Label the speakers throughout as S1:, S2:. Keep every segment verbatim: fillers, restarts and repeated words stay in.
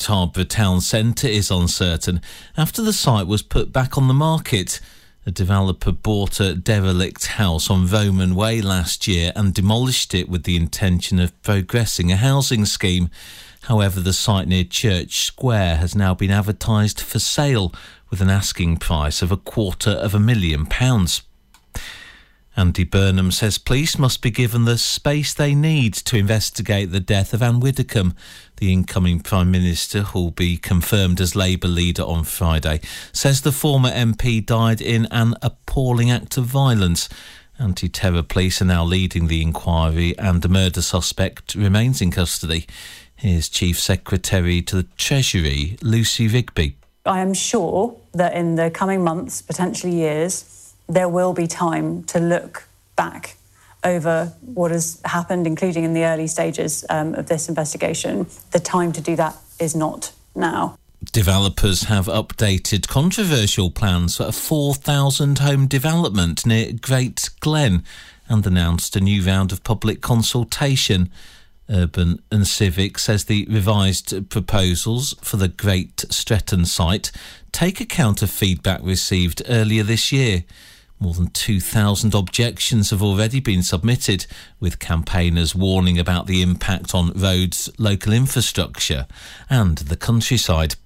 S1: Harborough town centre is uncertain after the site was put back on the market. A developer bought a derelict house on Roman Way last year and demolished it with the intention of progressing a housing scheme. However, the site near Church Square has now been advertised for sale with an asking price of a quarter of a million pounds. Andy Burnham says police must be given the space they need to investigate the death of Anne Widdecombe. The incoming Prime Minister, who will be confirmed as Labour leader on Friday, says the former M P died in an appalling act of violence. Anti-terror police are now leading the inquiry and the murder suspect remains in custody. Here's Chief Secretary to the Treasury, Lucy Rigby.
S2: I am sure that in the coming months, potentially years, there will be time to look back over what has happened, including in the early stages um, of this investigation. The time to do that is not now.
S1: Developers have updated controversial plans for a four thousand home development near Great Glen and announced a new round of public consultation. Urban and Civic says the revised proposals for the Great Stretton site take account of feedback received earlier this year. More than two thousand objections have already been submitted, with campaigners warning about the impact on roads, local infrastructure and the countryside.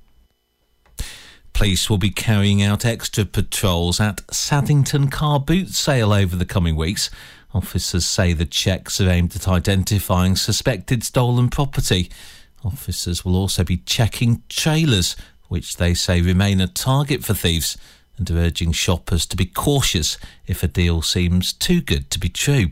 S1: Police will be carrying out extra patrols at Saddington car boot sale over the coming weeks. Officers say the checks are aimed at identifying suspected stolen property. Officers will also be checking trailers, which they say remain a target for thieves, and are urging shoppers to be cautious if a deal seems too good to be true.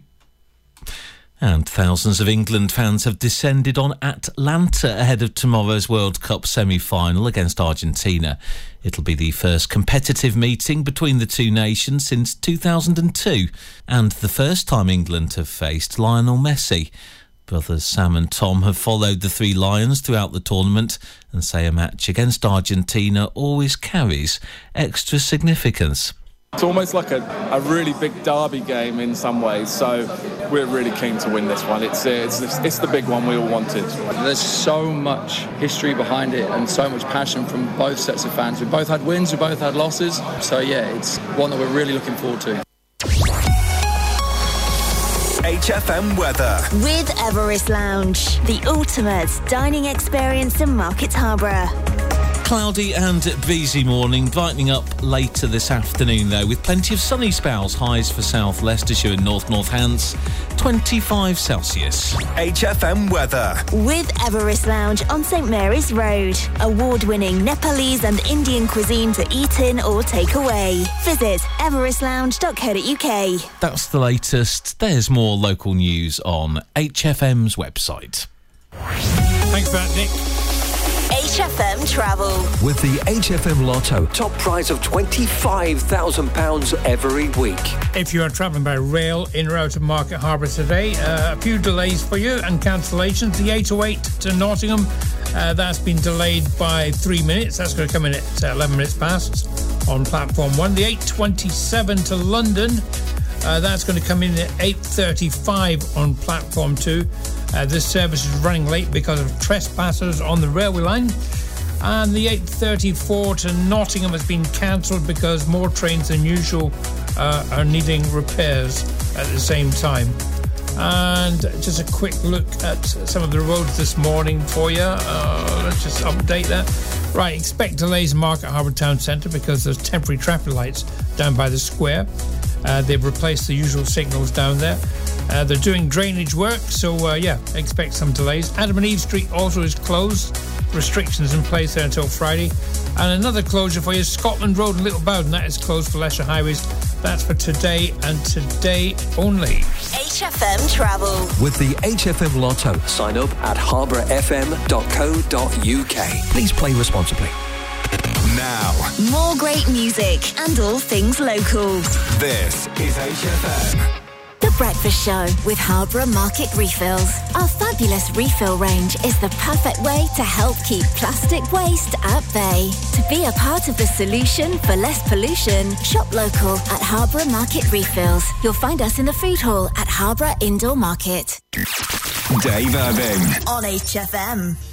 S1: And thousands of England fans have descended on Atlanta ahead of tomorrow's World Cup semi-final against Argentina. It'll be the first competitive meeting between the two nations since two thousand two, and the first time England have faced Lionel Messi. Brothers Sam and Tom have followed the Three Lions throughout the tournament and say a match against Argentina always carries extra significance.
S3: It's almost like a, a really big derby game in some ways, so we're really keen to win this one. It's, it's, it's the big one we all wanted.
S4: There's so much history behind it and so much passion from both sets of fans. We both had wins, we both had losses, so yeah, it's one that we're really looking forward to.
S5: H F M weather.
S6: With Everest Lounge, the ultimate dining experience in Market Harborough.
S1: Cloudy and breezy morning, brightening up later this afternoon though, with plenty of sunny spells. Highs for South Leicestershire and North Northants, twenty-five Celsius.
S5: H F M weather.
S6: With Everest Lounge on St Mary's Road. Award-winning Nepalese and Indian cuisine to eat in or take away. Visit everest lounge dot co dot uk.
S1: That's the latest. There's more local news on H F M's website.
S7: Thanks for that, Nick.
S6: H F M Travel.
S8: With the H F M Lotto, top prize of twenty-five thousand pounds every week.
S7: If you are travelling by rail in or out of Market Harbour today, uh, a few delays for you and cancellations. The eight oh eight to Nottingham, uh, that's been delayed by three minutes. That's going to come in at uh, eleven minutes past on platform one. The eight twenty-seven to London, uh, that's going to come in at eight thirty-five on platform two. Uh, this service is running late because of trespassers on the railway line. And the eight thirty-four to Nottingham has been cancelled because more trains than usual uh, are needing repairs at the same time. And just a quick look at some of the roads this morning for you. Uh, let's just update that. Right, expect delays in Market Harbour Town Centre because there's temporary traffic lights down by the square. Uh, they've replaced the usual signals down there. Uh, they're doing drainage work, so uh, yeah, expect some delays. Adam and Eve Street also is closed. Restrictions in place there until Friday. And another closure for you, Scotland Road and Little Bowden, that is closed for Leicester Highways. That's for today and today only.
S6: H F M Travel.
S8: With the H F M Lotto, sign up at harbour f m dot co dot uk. Please play responsibly.
S5: Now,
S6: more great music and all things local.
S5: This is H F M.
S6: The Breakfast Show with Harborough Market Refills. Our fabulous refill range is the perfect way to help keep plastic waste at bay. To be a part of the solution for less pollution, shop local at Harborough Market Refills. You'll find us in the food hall at Harborough Indoor Market.
S5: Dave Irving
S6: on H F M.